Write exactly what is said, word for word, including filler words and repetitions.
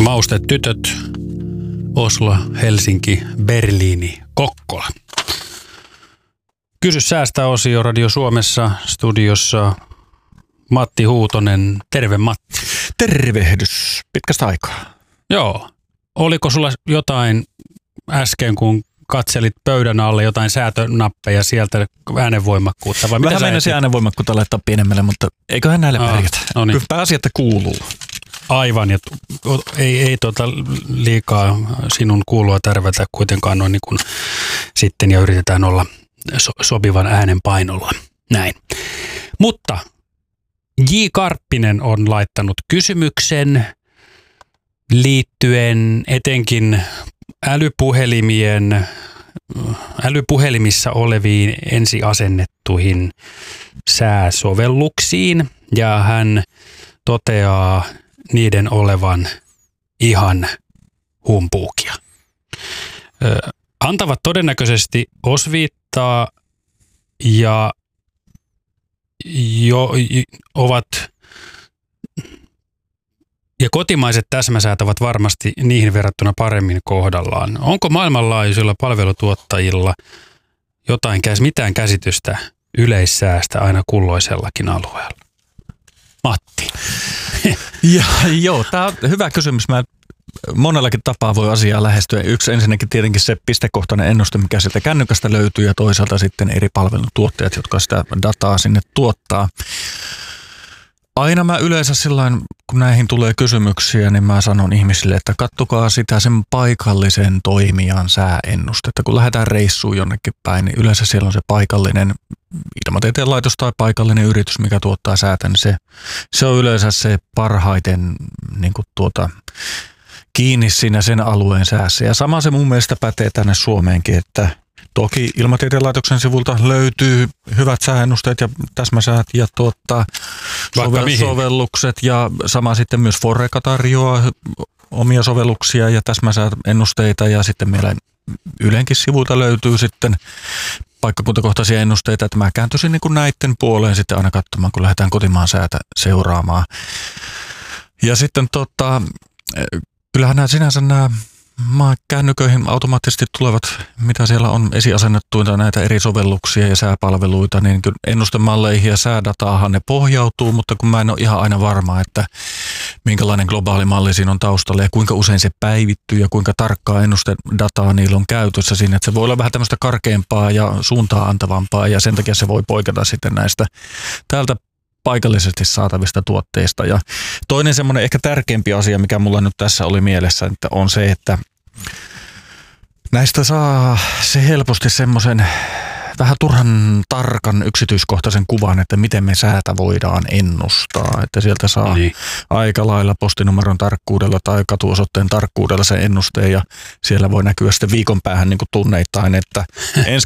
Maustetytöt, Oslo, Helsinki, Berliini, Kokkola. Kysy säästä -osio Radio Suomessa, studiossa Matti Huutonen. Terve Matti. Tervehdys. Pitkästä aikaa. Joo. Oliko sulla jotain äsken, kun katselit pöydän alle jotain säätönappeja sieltä äänenvoimakkuutta? Vai vähän mennäisi äänenvoimakkuutta laittaa pienemmälle, mutta eiköhän näille Aa, pärjätä. No niin. Kyllä pääasia, että kuuluu. Aivan, ja ei, ei tuota liikaa sinun kuulua tärvätä kuitenkaan noin niin kuin sitten, ja yritetään olla so, sopivan äänen painolla. Näin. Mutta J. Karppinen on laittanut kysymyksen liittyen etenkin älypuhelimien, älypuhelimissa oleviin ensiasennettuihin sääsovelluksiin, ja hän toteaa niiden olevan ihan humpuukia. Ö, antavat todennäköisesti osviittaa ja jo ovat ja kotimaiset täsmäsäät ovat varmasti niihin verrattuna paremmin kohdallaan. Onko maailmanlaajuisilla palvelutuottajilla jotain, mitään käsitystä yleissäästä aina kulloisellakin alueella? Matti. Ja, joo, tämä on hyvä kysymys. Mä monellakin tapaa voi asiaa lähestyä. Yksi ensinnäkin tietenkin se pistekohtainen ennuste, mikä sieltä kännykästä löytyy, ja toisaalta sitten eri palveluntuottajat, jotka sitä dataa sinne tuottaa. Aina mä yleensä sillain, kun näihin tulee kysymyksiä, niin mä sanon ihmisille, että kattokaa sitä sen paikallisen toimijan sääennustetta. Kun lähdetään reissuun jonnekin päin, niin yleensä siellä on se paikallinen ilmatieteen laitos tai paikallinen yritys, mikä tuottaa säätä, niin se, se on yleensä se parhaiten niin kuin tuota, kiinni siinä sen alueen säässä. Ja sama se mun mielestä pätee tänne Suomeenkin, että toki Ilmatieteen laitoksen sivulta löytyy hyvät sääennusteet ja täsmäsäät ja tuottaa sovel- sovellukset, ja sama sitten myös Foreca tarjoaa omia sovelluksia ja täsmäsääennusteita, ja sitten meillä Ylenkin sivulta löytyy sitten paikkakuntakohtaisia ennusteita, että mä kääntyisin niin kuin näiden puoleen sitten aina katsomaan, kun lähdetään kotimaan säätä seuraamaan. Ja sitten tota, kyllähän nämä sinänsä nämä kännyköihin automaattisesti tulevat, mitä siellä on esiasennettuina näitä eri sovelluksia ja sääpalveluita, niin ennustemalleihin ja säädataahan ne pohjautuu, mutta kun mä en ole ihan aina varma, että minkälainen globaali malli siinä on taustalla ja kuinka usein se päivittyy ja kuinka tarkkaa ennustedataa niillä on käytössä siinä, että se voi olla vähän tämmöistä karkeampaa ja suuntaa antavampaa, ja sen takia se voi poiketa sitten näistä täältä paikallisesti saatavista tuotteista. Ja toinen semmoinen ehkä tärkeämpi asia, mikä mulla nyt tässä oli mielessä, että on se, että näistä saa se helposti semmoisen vähän turhan tarkan yksityiskohtaisen kuvan, että miten me säätä voidaan ennustaa. Että sieltä saa niin aika lailla postinumeron tarkkuudella tai katuosoitteen tarkkuudella sen ennusteen, ja siellä voi näkyä sitten viikon päähän niin kuin tunneittain, että ensi